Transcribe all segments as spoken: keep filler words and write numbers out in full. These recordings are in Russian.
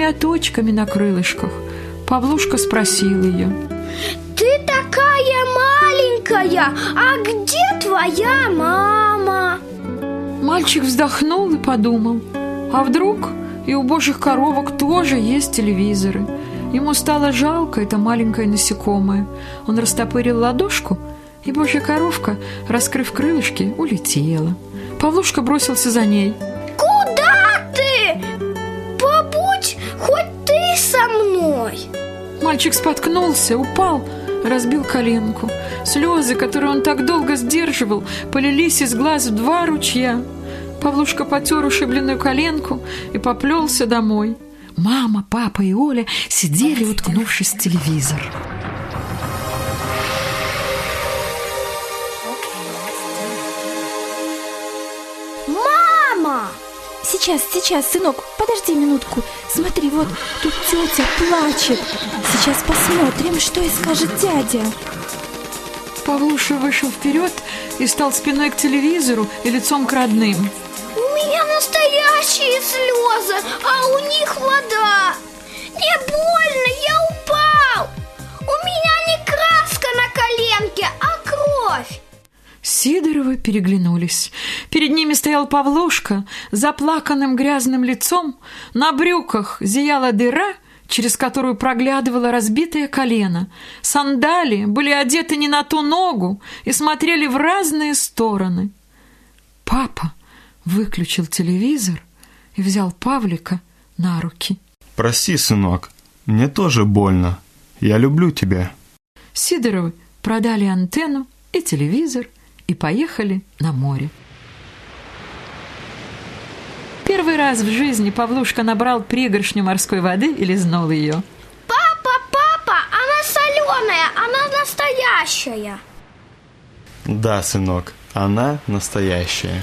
цветочками на крылышках. Павлушка спросил ее: «Ты такая маленькая, а где твоя мама?» Мальчик вздохнул и подумал: а вдруг и у божьих коровок тоже есть телевизоры? Ему стало жалко это маленькое насекомое. Он растопырил ладошку, и божья коровка, раскрыв крылышки, улетела. Павлушка бросился за ней. «Куда ты? Побудь хоть ты со мной!» Мальчик споткнулся, упал, разбил коленку. Слезы, которые он так долго сдерживал, полились из глаз в два ручья. Павлушка потер ушибленную коленку и поплелся домой. Мама, папа и Оля сидели, уткнувшись в телевизор. «Мама!» Сейчас, сейчас, сынок, подожди минутку. Смотри, вот тут тетя плачет. Сейчас посмотрим, что и скажет дядя. Павлуша вышел вперед и стал спиной к телевизору и лицом к родным. «У меня настоящие слезы, а у них вода. Мне больно, я упал. У меня не краска на коленке, а кровь». Сидоровы переглянулись. Перед ними стоял Павлушка с заплаканным грязным лицом. На брюках зияла дыра, через которую проглядывало разбитое колено. Сандали были одеты не на ту ногу и смотрели в разные стороны. Папа выключил телевизор и взял Павлика на руки. «Прости, сынок, мне тоже больно. Я люблю тебя». Сидоровы продали антенну и телевизор и поехали на море. Первый раз в жизни Павлушка набрал пригоршню морской воды и лизнул ее. «Папа, папа, она соленая, она настоящая». «Да, сынок, она настоящая».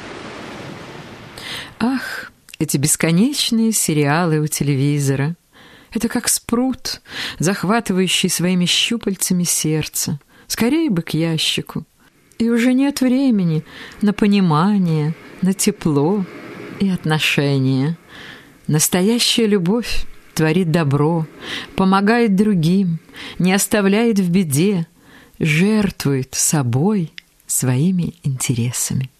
Ах, эти бесконечные сериалы у телевизора. Это как спрут, захватывающий своими щупальцами сердце. Скорее бы к ящику. И уже нет времени на понимание, на тепло и отношения. Настоящая любовь творит добро, помогает другим, не оставляет в беде, жертвует собой, своими интересами.